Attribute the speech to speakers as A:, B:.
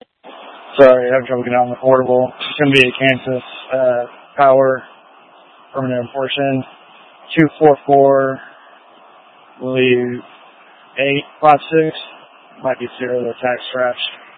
A: Sorry, I have trouble getting on the portable. It's going to be a Kansas Power permanent portion. 244, I believe 856. Might be 0, the tax scratch.